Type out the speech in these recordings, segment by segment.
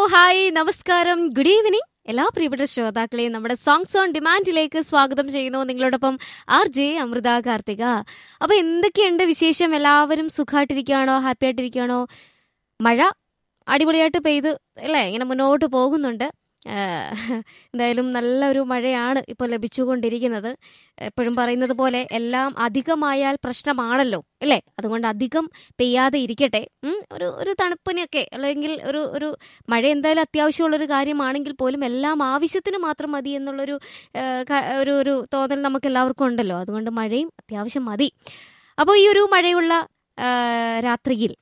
Hi, നമസ്കാരം, good evening. എല്ലാ പ്രിയപ്പെട്ട ശ്രോതാക്കളെയും നമ്മുടെ സോങ്സ് ഓൺ ഡിമാൻഡിലേക്ക് സ്വാഗതം ചെയ്യുന്നു. നിങ്ങളോടൊപ്പം RJ അമൃത കാർത്തിക. അപ്പൊ എന്തൊക്കെയുണ്ട് വിശേഷം? എല്ലാവരും സുഖമായിട്ടിരിക്കുകയാണോ? ഹാപ്പി ആയിട്ടിരിക്കുകയാണോ? മഴ അടിപൊളിയായിട്ട് പെയ്ത് അല്ലേ, ഇങ്ങനെ മുന്നോട്ട് പോകുന്നുണ്ട്. എന്തായാലും നല്ലൊരു മഴയാണ് ഇപ്പോൾ ലഭിച്ചുകൊണ്ടിരിക്കുന്നത്. എപ്പോഴും പറയുന്നത് പോലെ എല്ലാം അധികമായാൽ പ്രശ്നമാണല്ലോ അല്ലേ. അതുകൊണ്ട് അധികം പെയ്യാതെ ഇരിക്കട്ടെ. ഒരു തണുപ്പിനൊക്കെ, അല്ലെങ്കിൽ ഒരു ഒരു മഴ എന്തായാലും അത്യാവശ്യമുള്ളൊരു കാര്യമാണെങ്കിൽ പോലും എല്ലാം ആവശ്യത്തിന് മാത്രം മതി എന്നുള്ളൊരു ഒരു തോന്നൽ നമുക്ക് എല്ലാവർക്കും ഉണ്ടല്ലോ. അതുകൊണ്ട് മഴയും അത്യാവശ്യം മതി. അപ്പോൾ ഈ ഒരു മഴയുള്ള രാത്രിയിൽ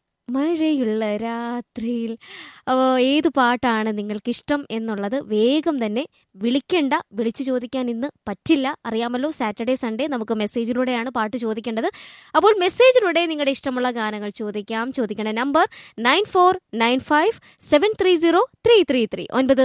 അപ്പോൾ ഏത് പാട്ടാണ് നിങ്ങൾക്കിഷ്ടം എന്നുള്ളത് വേഗം തന്നെ വിളിക്കേണ്ട. വിളിച്ചു ചോദിക്കാൻ ഇന്ന് പറ്റില്ല, അറിയാമല്ലോ. സാറ്റർഡേ സൺഡേ നമുക്ക് മെസ്സേജിലൂടെയാണ് പാട്ട് ചോദിക്കേണ്ടത്. അപ്പോൾ മെസ്സേജിലൂടെ നിങ്ങളുടെ ഇഷ്ടമുള്ള ഗാനങ്ങൾ ചോദിക്കാം. ചോദിക്കേണ്ട നമ്പർ 9495730333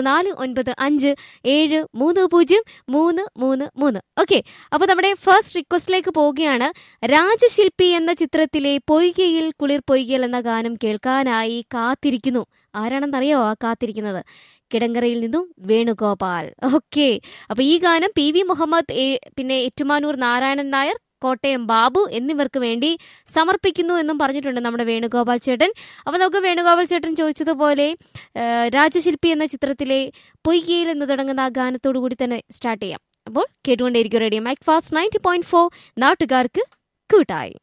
9495730333. ഓക്കെ, അപ്പോൾ നമ്മുടെ ഫസ്റ്റ് റിക്വസ്റ്റിലേക്ക് പോവുകയാണ്. രാജശില്പി എന്ന ചിത്രത്തിലെ പൊയ്കയിൽ കുളിർ പൊയ്കയിൽ എന്ന ഗാനം കേൾക്കാനായി കാത്തിരിക്കുന്നു. ആരാണെന്നറിയോ ആ കാത്തിരിക്കുന്നത്? കിടങ്ങറയിൽ നിന്നും വേണുഗോപാൽ. ഓക്കെ, അപ്പൊ ഈ ഗാനം PV മുഹമ്മദ്, പിന്നെ ഏറ്റുമാനൂർ നാരായണൻ നായർ, കോട്ടയം ബാബു എന്നിവർക്ക് വേണ്ടി സമർപ്പിക്കുന്നു എന്നും പറഞ്ഞിട്ടുണ്ട് നമ്മുടെ വേണുഗോപാൽ ചേട്ടൻ. അപ്പൊ നമുക്ക് വേണുഗോപാൽ ചേട്ടൻ ചോദിച്ചതുപോലെ രാജശില്പി എന്ന ചിത്രത്തിലെ പൊയ്കയിൽ എന്ന് തുടങ്ങുന്ന ആ ഗാനത്തോടു കൂടി തന്നെ സ്റ്റാർട്ട് ചെയ്യാം. അപ്പോൾ കേട്ടുകൊണ്ടേയിരിക്കും റേഡിയോ മൈക്ക് ഫാസ്റ്റ് 90.4 നാട്ടുകാർക്ക് കൂട്ടായി.